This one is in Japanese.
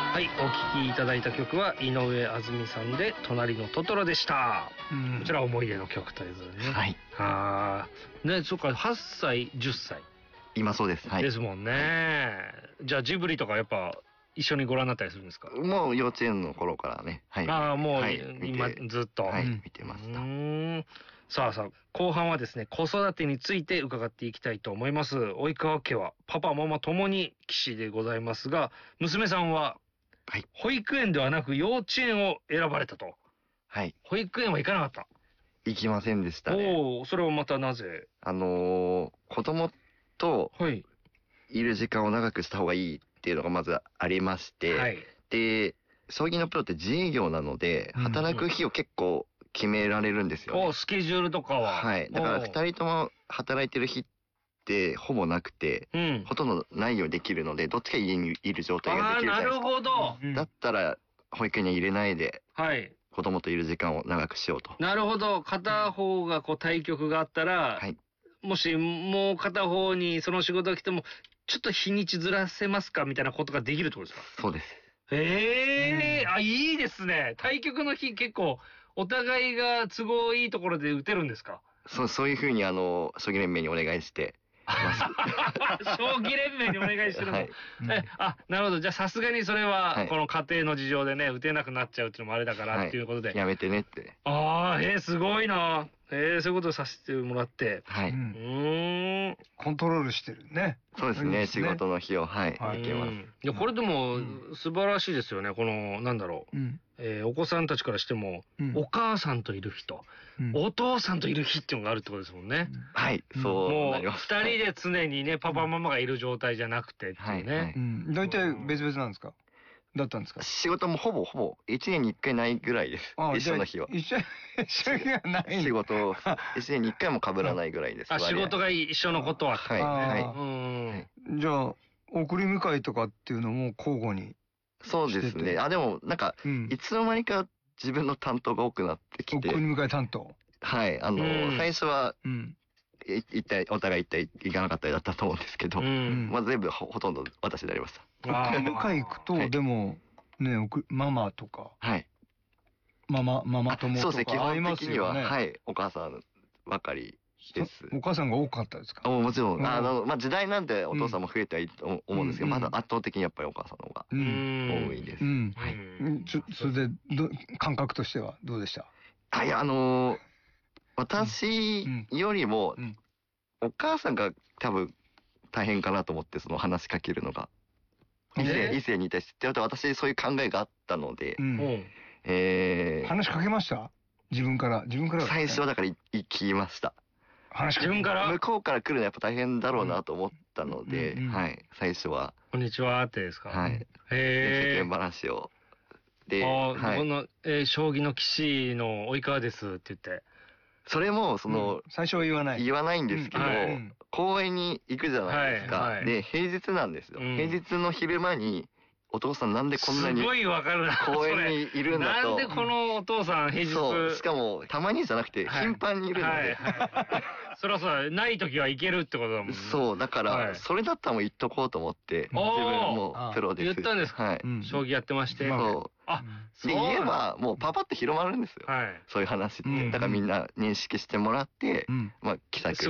はい、お聴きいただいた曲は井上あずみさんで隣のトトロでした。こちら思い出の曲ということでね。 はい。 ね、そっか、8歳、10歳。 今そうです。はい。 ですもんね。じゃあジブリとかやっぱ一緒にご覧になったりするんですか？ もう幼稚園の頃からね。はい。 もう、 はい、 今ずっと。 はい、見てました。 さあさあ、後半はですね、子育てについて伺っていきたいと思います。及川家はパパママともに棋士でございますが、娘さんは保育園ではなく幼稚園を選ばれたと。 はい。 保育園は行かなかった。 行きませんでしたね。 それはまたなぜ？ 子供といる時間を長くした方がいいっていうのがまずありまして、で、将棋のプロって自営業なので、働く日を結構決められるんですよね。 スケジュールとかは。 はい。だから二人とも働いてる日ってほぼなくて、ほとんどないようにできるので、どっちか家にいる状態ができるじゃないですか。 なるほど。 だったら保育園に入れないで、子供といる時間を長くしようと。 なるほど。片方が対局があったら、もしもう片方にその仕事が来ても、ちょっと日にちずらせますかみたいなことができるってことですか？ そうです。 いいですね。対局の日結構、お互いが都合いいところで打てるんですか？ そういうふうに将棋連盟にお願いして。 将棋連盟にお願いしてるの。なるほど。じゃあさすがにそれは、この家庭の事情でね、打てなくなっちゃうっていうのもあれだからっていうことで。 やめてねって。 すごいな。そういうことをさせてもらって。 コントロールしてるね。 そうですね。仕事の日を、できます。 いや、これでも、素晴らしいですよね。この、なんだろう。お子さんたちからしても、お母さんといる日と、お父さんといる日っていうのがあるってことですもんね。 はい、そうなります。 二人で常にね、パパママがいる状態じゃなくてっていうね。 大体別々なんですか？だったんですか？ 仕事もほぼ1年に1回ないぐらいです。一緒の日は。 一緒にはない。 仕事、1年に1回も被らないぐらいです。 仕事が一緒のことは。 じゃあ、送り迎えとかっていうのも交互に。 そうですね。でもなんか、いつの間にか自分の担当が多くなってきて。 送り迎え担当。 はい。最初は、お互い行かなかったりだったと思うんですけど、全部ほとんど私でやりました。 送り迎え行くと、でも、ね、ママとか。ママ友とか。 そうですね、基本的には、お母さんばかりです。 お母さんが多かったですか？ もちろん。時代なんでお父さんも増えてはいいと思うんですけど、まだ圧倒的にやっぱりお母さんの方が多いです。 それで、感覚としてはどうでした？ 私よりも、お母さんが多分大変かなと思って、その話しかけるのが。異性に対して。私そういう考えがあったので、 話しかけました？自分から。 最初はだから行きました。 自分から向こうから来るのはやっぱ大変だろうなと思ったので、最初は。 こんにちはってですか？ 世間話を。で、 この、将棋の棋士の及川ですって言って。 それも、 最初は言わない。 言わないんですけど、公園に行くじゃないですか。で、平日なんですよ。平日の昼間に、お父さんなんでこんなにすごいわかるな。 公園にいるんだと。 なんでこのお父さん平日。 そう。しかも、たまにじゃなくて、頻繁にいるので。 そらそうない時は行けるってことだもんね。 そう。だから、それだったらもう言っとこうと思って、自分もプロです。 言ったんですか？将棋やってまして。 そう。で、言えば、もうパパって広まるんですよ。そういう話って。だからみんな認識してもらって、気さくに。